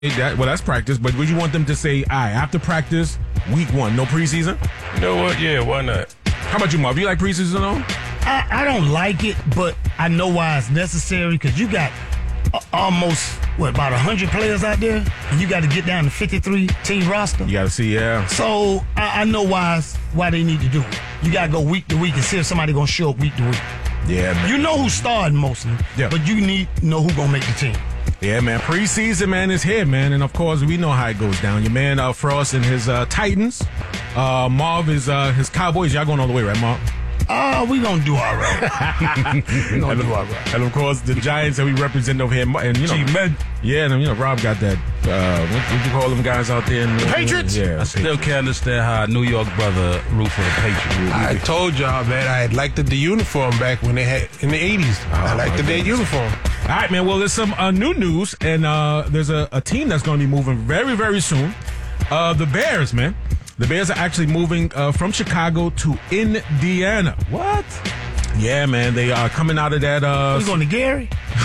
That's practice. But would you want them to say, all right, after practice, week 1, no preseason? You know what? Yeah, why not? How about you, Marv? You like preseason, though? I don't like it, but I know why it's necessary because you got almost, about 100 players out there, and you got to get down to 53-team roster. You got to see, yeah. So I know why they need to do it. You got to go week to week and see if somebody going to show up week to week. Yeah, man. You know who's starting mostly, but you need to know who's going to make the team. Yeah, man. Preseason, man, is here, man. And, of course, we know how it goes down. Your man Frost and his Titans. Marv is his Cowboys. Y'all going all the way, right, Marv? We gonna do all right. And of course, the Giants that we represent over here, and G-Men. Yeah, and Rob got that. What you call them guys out there? The Patriots. Yeah, I still can't understand how a New York brother root for the Patriots. I told y'all, man, I liked the uniform back when they had in the '80s. I liked the uniform. All right, man. Well, there's some new news, and there's a team that's going to be moving very, very soon. The Bears, man. The Bears are actually moving from Chicago to Indiana. What? Yeah, man. They are coming out of that. We going to Gary?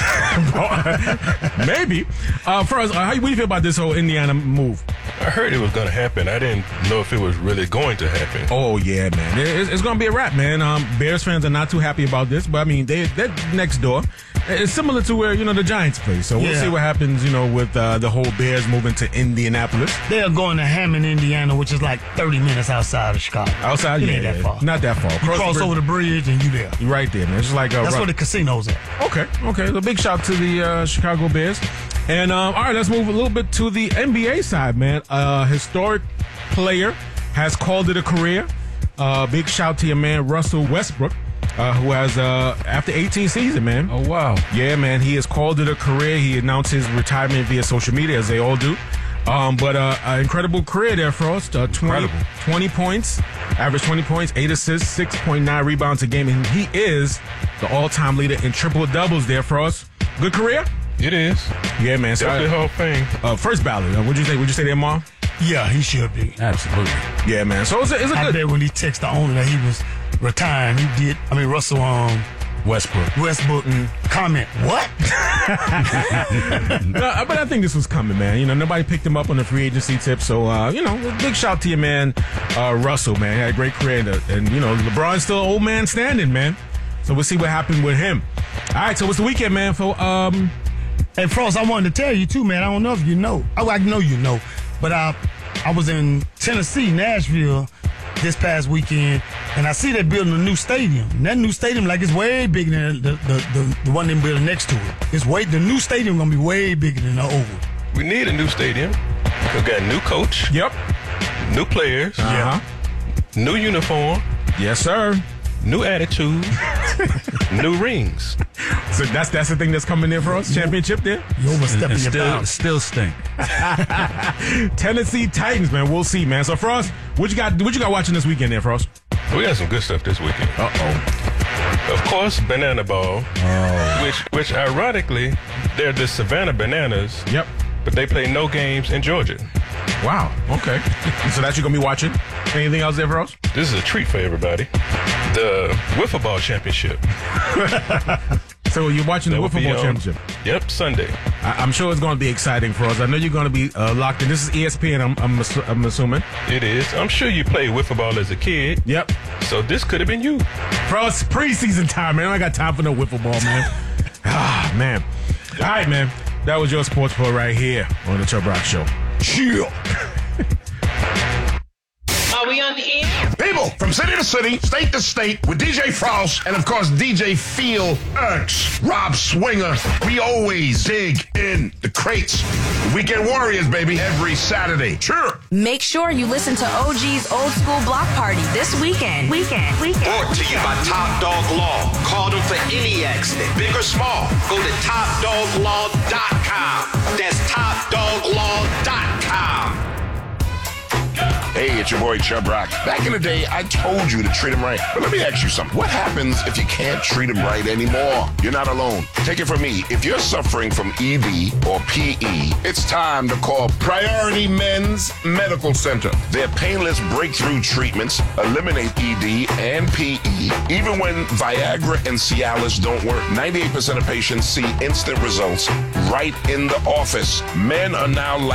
Maybe. First, what do you feel about this whole Indiana move? I heard it was going to happen. I didn't know if it was really going to happen. Oh, yeah, man. It's going to be a wrap, man. Bears fans are not too happy about this, but, I mean, they're next door. It's similar to where, the Giants play. So we'll see what happens, with the whole Bears moving to Indianapolis. They're going to Hammond, Indiana, which is like 30 minutes outside of Chicago. Outside? It ain't that far. Not that far. You cross over the bridge and you there. You're right there, man. It's just like that's where the casino's at. Okay. A big shout to the Chicago Bears. And, all right, let's move a little bit to the NBA side, man. Historic player has called it a career. Big shout to your man, Russell Westbrook. Who has, after 18 seasons, man. Oh, wow. Yeah, man. He has called it a career. He announced his retirement via social media, as they all do. But an incredible career there, Frost. 20 points, average 20 points, 8 assists, 6.9 rebounds a game. And he is the all-time leader in triple-doubles there, Frost. Good career? It is. Yeah, man. So, definitely Hall of Fame. First ballot. What'd you say? Would you say that, Marv? Yeah, he should be. Absolutely. Yeah, man. So it's a good. I bet when he texted the owner that he was retiring, he did. I mean, Russell Westbrook comment, what? But I think this was coming, man. Nobody picked him up on the free agency tip. So, big shout to your man, Russell, man. He had a great career. And LeBron's still an old man standing, man. So we'll see what happened with him. All right, so it's the weekend, man. Hey, Frost, I wanted to tell you, too, man. I don't know if you know. I know you know. But I was in Tennessee, Nashville, this past weekend, and I see they're building a new stadium. And that new stadium, it's way bigger than the one they're building next to it. The new stadium gonna be way bigger than the old one. We need a new stadium. We got a new coach. Yep. New players. Uh-huh. New uniform. Yes, sir. New attitude. New rings. So that's the thing that's coming there for us? Championship there? You overstepping your bounds. Still stink. Tennessee Titans, man. We'll see, man. So, Frost, what you got watching this weekend there, Frost? We got some good stuff this weekend. Uh-oh. Of course, Banana Ball. Which ironically, they're the Savannah Bananas. Yep. But they play no games in Georgia. Wow. Okay. So that's you going to be watching? Anything else there for us? This is a treat for everybody. The Wiffle Ball Championship. So you're watching the Wiffle Ball Championship? Yep, Sunday. I'm sure it's going to be exciting for us. I know you're going to be locked in. This is ESPN, I'm assuming. It is. I'm sure you played Wiffle Ball as a kid. Yep. So this could have been you. Frost, preseason time, man. I got time for no Wiffle Ball, man. Man. All right, man. That was your sports report right here on the Chubb Rock Show. Chill. Are we on the air? People from city to city, state to state, with DJ Frost and, of course, DJ Phil X, Rob Swinger. We always dig in the crates. Weekend Warriors, baby, every Saturday. Sure. Make sure you listen to OG's Old School Block Party this weekend. Brought to you by Top Dog Law. Call them for any accident, big or small. Go to TopDogLaw.com. That's TopDogLaw.com. Hey, It's your boy Chubb Rock. Back in the day, I told you to treat him right. But let me ask you something. What happens if you can't treat him right anymore? You're not alone. Take it from me. If you're suffering from ED or PE, it's time to call Priority Men's Medical Center. Their painless breakthrough treatments eliminate ED and PE. Even when Viagra and Cialis don't work, 98% of patients see instant results right in the office. Men are now